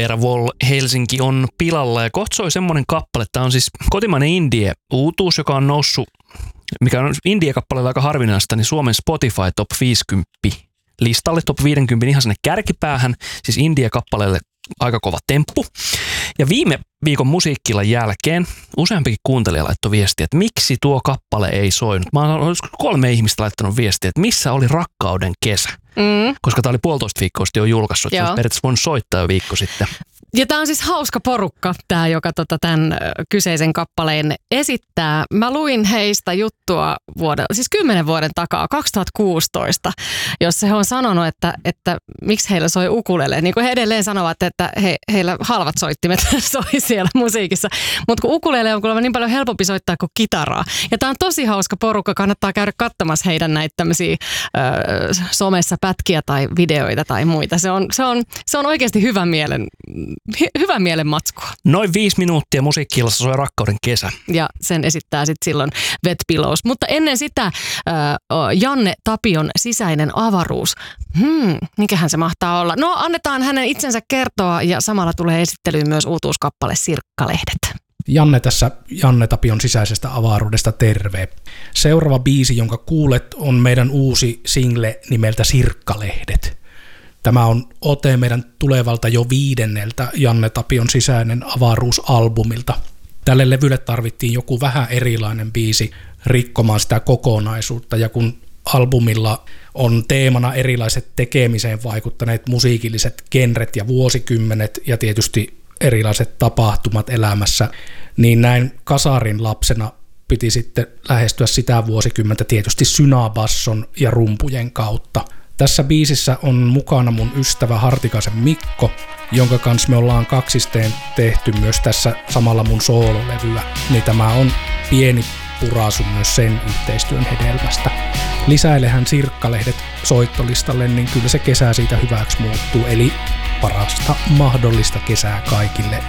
Veera Woll, Helsinki on pilalla ja kohta soi semmoinen kappale. Tämä on siis kotimainen indie-uutuus, joka on noussut, mikä on indie-kappaleella aika harvinaista, niin Suomen Spotify Top 50 listalle, Top 50 ihan sinne kärkipäähän, siis indie-kappaleelle aika kova temppu. Ja viime viikon musiikkilan jälkeen useampikin kuuntelija laittoi viestiä, että miksi tuo kappale ei soinut. Mä olen 3 ihmistä laittanut viestiä, että missä oli Rakkauden kesä. Koska tämä oli 1,5 viikkoa sitten jo julkaissut, että olisi periaatteessa voinut soittaa jo viikko sitten. Ja tämä on siis hauska porukka, tämä, joka tämän kyseisen kappaleen esittää. Mä luin heistä juttua 10 vuoden takaa, 2016, jossa he on sanonut, että miksi heillä soi ukulele. Niin kuin he edelleen sanovat, että heillä halvat soittimet soi siellä musiikissa. Mutta kun ukulele on kuulemma niin paljon helpompi soittaa kuin kitaraa. Ja tämä on tosi hauska porukka, kannattaa käydä katsomassa heidän näitä tämmöisiä somessa pätkiä tai videoita tai muita. Se on oikeasti hyvän mielen matskua. Noin 5 minuuttia musiikki-illassa soi Rakkauden kesä. Ja sen esittää sitten silloin Wet Pillows. Mutta ennen sitä Janne Tapion Sisäinen avaruus. Mikähän se mahtaa olla? No, annetaan hänen itsensä kertoa ja samalla tulee esittelyyn myös uutuuskappale Sirkkalehdet. Janne tässä Janne Tapion Sisäisestä avaruudesta, terve. Seuraava biisi, jonka kuulet, on meidän uusi single nimeltä Sirkkalehdet. Tämä on ote meidän tulevalta jo 5. Janne Tapion Sisäinen avaruusalbumilta. Tälle levylle tarvittiin joku vähän erilainen biisi rikkomaan sitä kokonaisuutta, ja kun albumilla on teemana erilaiset tekemiseen vaikuttaneet musiikilliset genret ja vuosikymmenet ja tietysti erilaiset tapahtumat elämässä, niin näin kasarin lapsena piti sitten lähestyä sitä vuosikymmentä tietysti synabasson ja rumpujen kautta. Tässä biisissä on mukana mun ystävä Hartikaisen Mikko, jonka kanssa me ollaan kaksisteen tehty myös tässä samalla mun soololevyä, niin tämä on pieni puraisu myös sen yhteistyön hedelmästä. Lisäilehän Sirkkalehdet soittolistalle, niin kyllä se kesä siitä hyväksi muuttuu, eli parasta mahdollista kesää kaikille